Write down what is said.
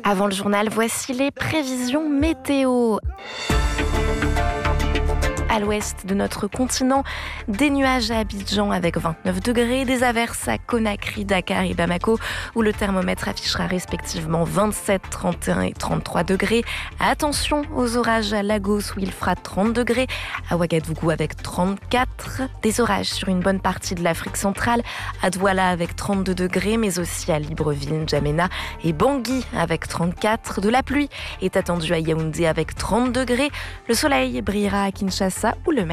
Avant le journal, voici les prévisions météo. À l'ouest de notre continent, des nuages à Abidjan avec 29 degrés, des averses à Conakry, Dakar et Bamako où le thermomètre affichera respectivement 27, 31 et 33 degrés. Attention aux orages à Lagos où il fera 30 degrés, à Ouagadougou avec 34, des orages sur une bonne partie de l'Afrique centrale, à Douala avec 32 degrés, mais aussi à Libreville, N'Djamena et Bangui avec 34. De la pluie est attendue à Yaoundé avec 30 degrés. Le soleil brillera à Kinshasa où le